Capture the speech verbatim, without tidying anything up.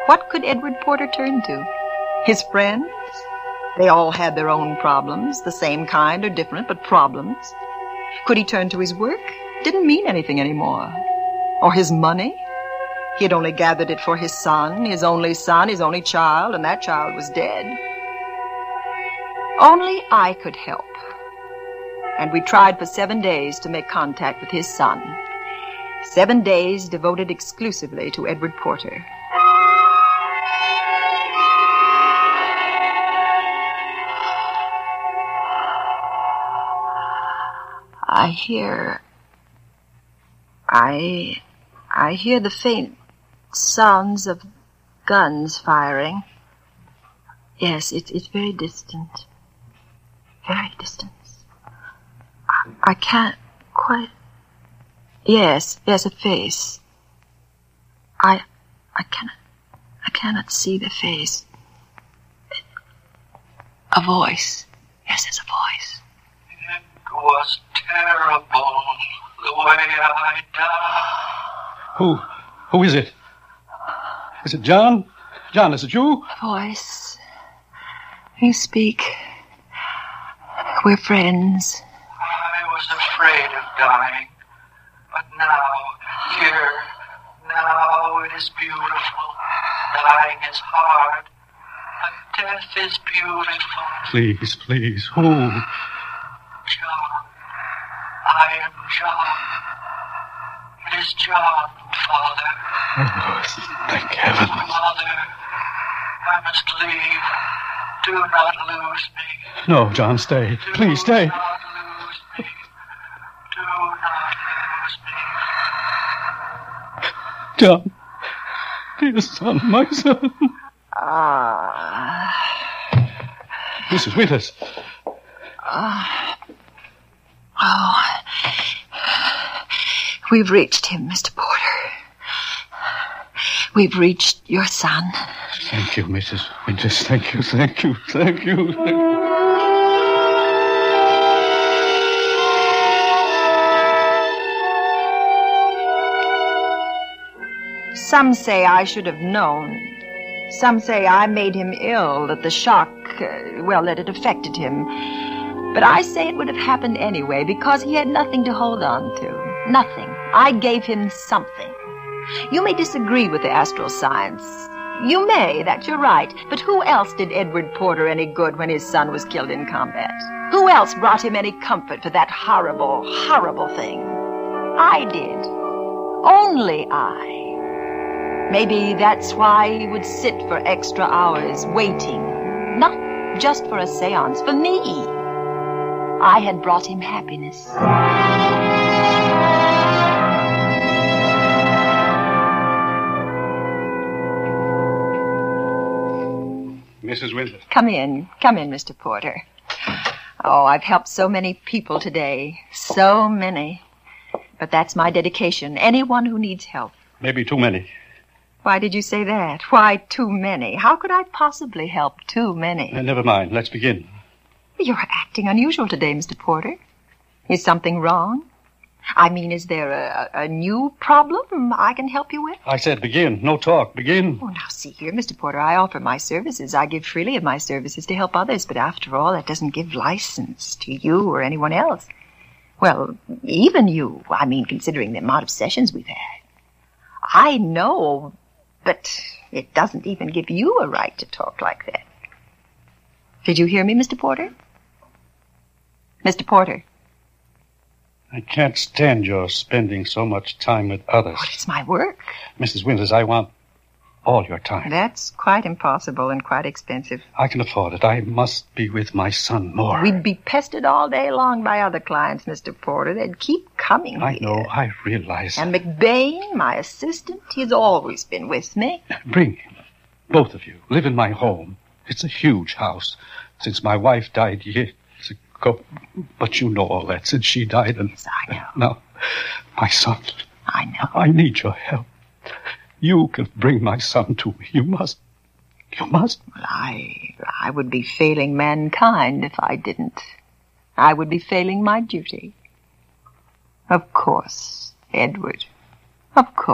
What could Edward Porter turn to? His friends? They all had their own problems, the same kind or different, but problems. Could he turn to his work? Didn't mean anything anymore. Or his money? He had only gathered it for his son, his only son, his only child, and that child was dead. Only I could help. And we tried for seven days to make contact with his son. Seven days devoted exclusively to Edward Porter. I hear... I... I hear the faint sounds of guns firing. Yes, it, it's very distant. Very distant. I, I can't quite... Yes, yes, a face. I... I cannot... I cannot see the face. A voice. Yes, there's a voice. It was terrible the way I died. Who? Who is it? Is it John? John, is it you? A voice. You speak. We're friends. I was afraid of dying. But now, here, now it is beautiful. Dying is hard. But death is beautiful. Please, please, who? John. I am John. It is John, Father. Oh, thank heaven. Mother, I must leave. Do not lose me. No, John, stay. Do Please, stay. not lose me. Do not lose me. John. Dear son, my son. Ah. Missus Winters. Ah. Oh. We've reached him, Mister Porter. We've reached your son. Thank you, Missus Winters. Thank you, thank you, thank you. Thank you. Some say I should have known. Some say I made him ill, that the shock, uh, well, that it affected him. But I say it would have happened anyway, because he had nothing to hold on to. Nothing. I gave him something. You may disagree with the astral science. You may, that's your right. But who else did Edward Porter any good when his son was killed in combat? Who else brought him any comfort for that horrible, horrible thing? I did. Only I. Maybe that's why he would sit for extra hours waiting. Not just for a seance, for me. I had brought him happiness. Missus Winters. Come in. Come in, Mister Porter. Oh, I've helped so many people today. So many. But that's my dedication. Anyone who needs help. Maybe too many. Why did you say that? Why too many? How could I possibly help too many? Uh, never mind. Let's begin. You're acting unusual today, Mister Porter. Is something wrong? I mean, is there a, a new problem I can help you with? I said begin. No talk. Begin. Oh, now see here, Mister Porter, I offer my services. I give freely of my services to help others, but after all, that doesn't give license to you or anyone else. Well, even you. I mean, considering the amount of sessions we've had. I know, but it doesn't even give you a right to talk like that. Did you hear me, Mister Porter? Mister Porter. I can't stand your spending so much time with others. Oh, it's my work. Missus Winters, I want all your time. That's quite impossible and quite expensive. I can afford it. I must be with my son more. We'd be pestered all day long by other clients, Mister Porter. They'd keep coming I here. know. I realize. And McBain, my assistant, he's always been with me. Bring him. Both of you. Live in my home. It's a huge house. Since my wife died years ago. But you know all that since she died. And yes, I know. Now, my son. I know. I need your help. You can bring my son to me. You must. You must. Well, I, I would be failing mankind if I didn't. I would be failing my duty. Of course, Edward. Of course.